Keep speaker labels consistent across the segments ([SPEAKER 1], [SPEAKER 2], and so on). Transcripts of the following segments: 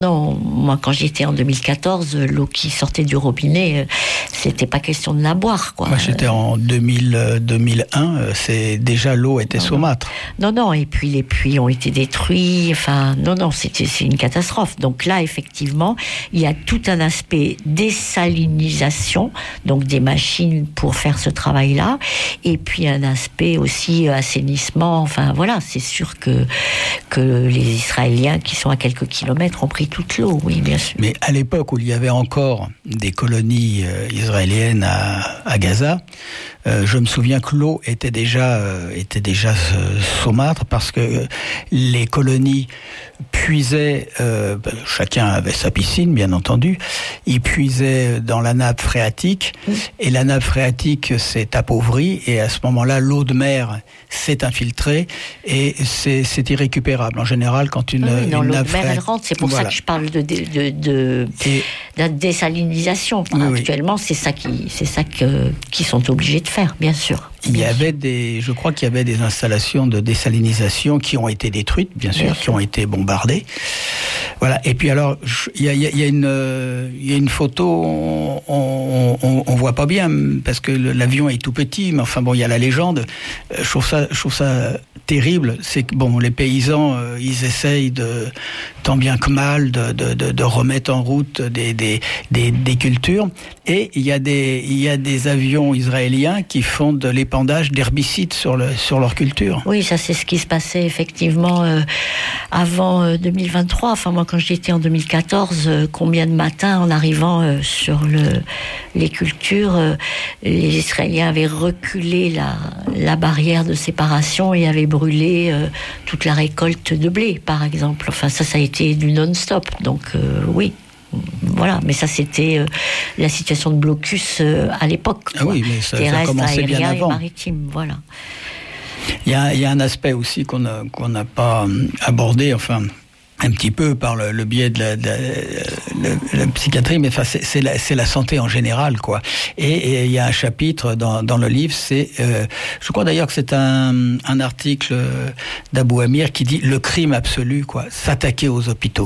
[SPEAKER 1] Non, moi quand j'étais en 2014, l'eau qui sortait du robinet, c'était pas question de la boire, quoi.
[SPEAKER 2] Moi j'étais en 2001, c'est déjà l'eau était saumâtre.
[SPEAKER 1] Non, et puis les puits ont été détruits, enfin, c'est une catastrophe. Donc là, effectivement, il y a tout un aspect désalinisation, donc des machines pour faire ce travail-là, et puis un aspect aussi assainissement, enfin voilà, c'est sûr que les Israéliens qui sont à quelques kilomètres ont pris toute l'eau, oui, bien sûr.
[SPEAKER 2] Mais à l'époque où il y avait encore des colonies israéliennes à Gaza, je me souviens que l'eau était déjà saumâtre parce que les colonies puisaient, chacun avait sa piscine bien entendu, ils puisaient dans la nappe phréatique et la nappe phréatique s'est appauvrie et à ce moment-là l'eau de mer s'est infiltrée et c'est irrécupérable. En général, quand une
[SPEAKER 1] l'eau
[SPEAKER 2] nappe
[SPEAKER 1] de mer elle rentre, c'est pour ça que je parle de désalinisation. Actuellement, c'est ça qu'ils sont obligés de faire, bien sûr.
[SPEAKER 2] Je crois qu'il y avait des installations de désalinisation qui ont été détruites, bien sûr, qui ont été bombardées. Voilà. Et puis alors, il y a une photo, on voit pas bien parce que l'avion est tout petit, mais enfin bon, il y a la légende. Je trouve ça terrible. C'est que bon, les paysans, ils essayent tant bien que mal de remettre en route des cultures. Et il y a des avions israéliens qui font de l'épandage d'herbicides sur leur culture.
[SPEAKER 1] Oui, ça c'est ce qui se passait effectivement avant 2023. Enfin moi quand j'étais en 2014, combien de matins en arrivant sur les cultures, les Israéliens avaient reculé la barrière de séparation et avaient brûlé toute la récolte de blé, par exemple. Enfin ça a été du non-stop. Donc oui. Voilà, mais ça c'était la situation de blocus à l'époque.
[SPEAKER 2] Ah oui, mais ça commençait bien avant.
[SPEAKER 1] Et maritime, voilà.
[SPEAKER 2] Il y a un aspect aussi qu'on n'a pas abordé, enfin un petit peu par le biais de la psychiatrie, mais enfin c'est la santé en général, quoi. Et il y a un chapitre dans le livre, je crois d'ailleurs que c'est un article d'Abou Amir qui dit le crime absolu, quoi, s'attaquer aux hôpitaux.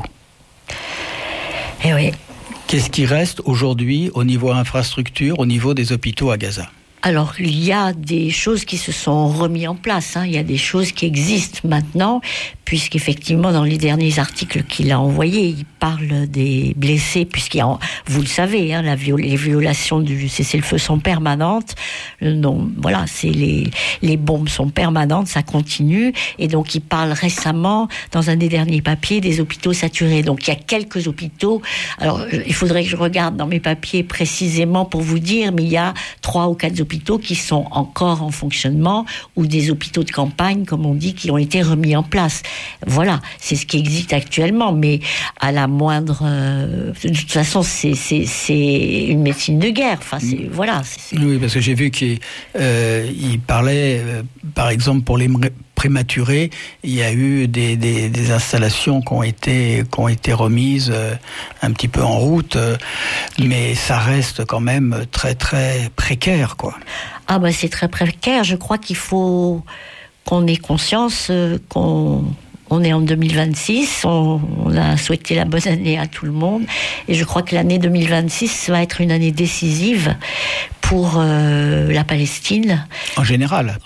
[SPEAKER 1] Eh oui.
[SPEAKER 2] Qu'est-ce qui reste aujourd'hui au niveau infrastructure, au niveau des hôpitaux à Gaza ?
[SPEAKER 1] Alors, il y a des choses qui se sont remises en place. Il y a des choses qui existent maintenant, puisqu'effectivement, dans les derniers articles qu'il a envoyés, il parle des blessés, vous le savez, les violations du cessez-le-feu sont permanentes. Donc, voilà, les bombes sont permanentes, ça continue. Et donc, il parle récemment, dans un des derniers papiers, des hôpitaux saturés. Donc, il y a quelques hôpitaux. Alors, il faudrait que je regarde dans mes papiers précisément pour vous dire, mais il y a 3 ou 4 hôpitaux qui sont encore en fonctionnement ou des hôpitaux de campagne, comme on dit, qui ont été remis en place. Voilà, c'est ce qui existe actuellement, mais à la moindre... de toute façon, c'est une médecine de guerre. Enfin, voilà.
[SPEAKER 2] Oui, parce que j'ai vu qu'il parlait, par exemple, pour les prématurés, il y a eu des installations qui ont été remises un petit peu en route, mais ça reste quand même très très précaire, quoi.
[SPEAKER 1] Ah bah c'est très précaire. Je crois qu'il faut qu'on ait conscience qu'on est en 2026. On a souhaité la bonne année à tout le monde, et je crois que l'année 2026 va être une année décisive pour la Palestine.
[SPEAKER 2] En général,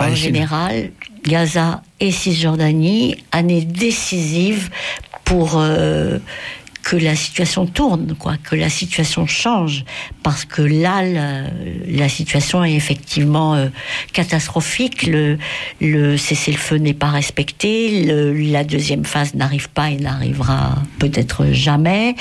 [SPEAKER 1] Gaza et Cisjordanie, année décisive pour que la situation tourne, quoi, que la situation change, parce que là, la situation est effectivement catastrophique. Le cessez-le-feu n'est pas respecté, la deuxième phase n'arrive pas et n'arrivera peut-être jamais.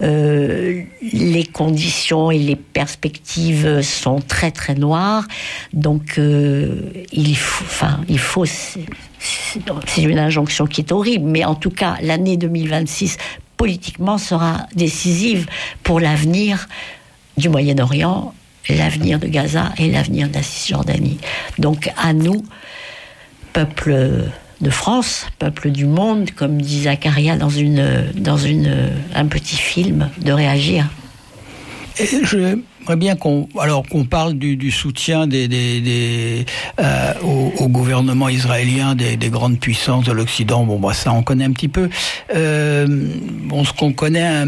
[SPEAKER 1] Les conditions et les perspectives sont très très noires, donc il faut c'est une injonction qui est horrible, mais en tout cas l'année 2026 politiquement sera décisive pour l'avenir du Moyen-Orient, l'avenir de Gaza et l'avenir de la Cisjordanie. Donc à nous, peuple de France, peuple du monde, comme dit Zakaria dans un petit film, de réagir.
[SPEAKER 2] J'aimerais bien qu'on parle du soutien au gouvernement israélien des grandes puissances de l'Occident. Bon, ça on connaît un petit peu. Ce qu'on connaît